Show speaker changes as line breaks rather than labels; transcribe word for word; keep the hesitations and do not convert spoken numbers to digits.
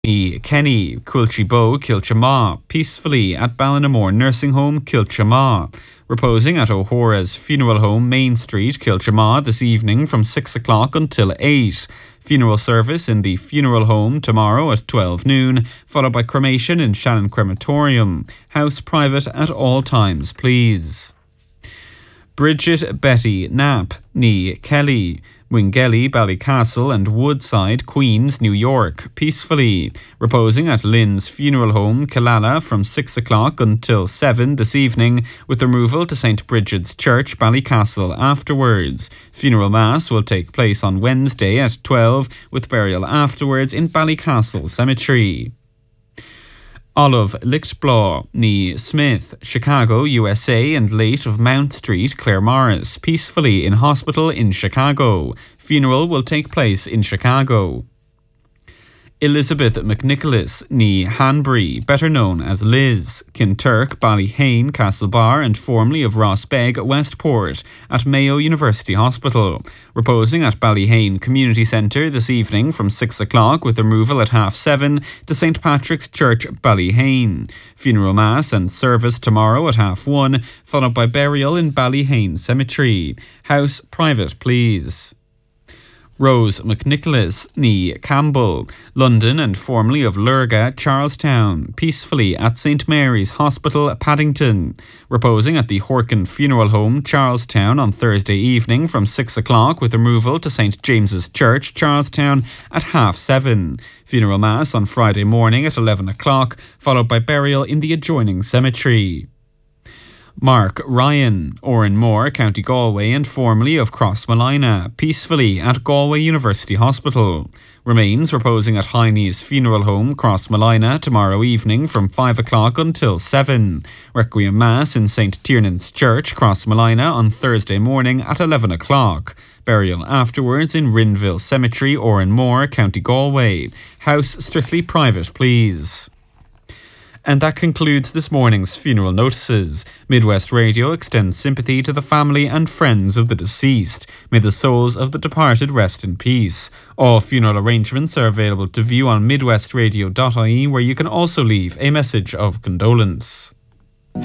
Ní Kenny, Culchie-Bow, Kilchamaw, peacefully at Ballinamore Nursing Home, Kilchamaw. Reposing at O'Hora's Funeral Home, Main Street, Kilchamaw, this evening from six o'clock until eight. Funeral service in the funeral home tomorrow at twelve noon, followed by cremation in Shannon Crematorium. House private at all times, please. Bridget Betty Knapp, ní Kelly, Wingelly, Ballycastle and Woodside, Queens, New York, peacefully. Reposing at Lynn's Funeral Home, Killala, from six o'clock until seven this evening, with removal to Saint Bridget's Church, Ballycastle afterwards. Funeral Mass will take place on Wednesday at twelve, with burial afterwards in Ballycastle Cemetery. Olive Lichtblaw, ní Smith, Chicago, U S A, and late of Mount Street, Claire Morris, peacefully in hospital in Chicago. Funeral will take place in Chicago. Elizabeth McNicholas, ní Hanbury, better known as Liz, Kinturk, Ballyhane, Castlebar, and formerly of Rossbeg, Westport, at Mayo University Hospital. Reposing at Ballyhane Community Centre this evening from six o'clock, with removal at half seven to Saint Patrick's Church, Ballyhane. Funeral Mass and service tomorrow at half one, followed by burial in Ballyhane Cemetery. House private, please. Rose McNicholas, ní Campbell, London and formerly of Lurga, Charlestown, peacefully at Saint Mary's Hospital, Paddington. Reposing at the Horkin Funeral Home, Charlestown, on Thursday evening from six o'clock, with removal to Saint James's Church, Charlestown, at half seven. Funeral Mass on Friday morning at eleven o'clock, followed by burial in the adjoining cemetery. Mark Ryan, Oranmore, County Galway, and formerly of Crossmolina, peacefully at Galway University Hospital. Remains reposing at Heine's Funeral Home, Crossmolina, tomorrow evening from five o'clock until seven. Requiem Mass in Saint Tiernan's Church, Crossmolina, on Thursday morning at eleven o'clock. Burial afterwards in Rinville Cemetery, Oranmore, County Galway. House strictly private, please. And that concludes this morning's funeral notices. Midwest Radio extends sympathy to the family and friends of the deceased. May the souls of the departed rest in peace. All funeral arrangements are available to view on midwest radio dot I E, where you can also leave a message of condolence.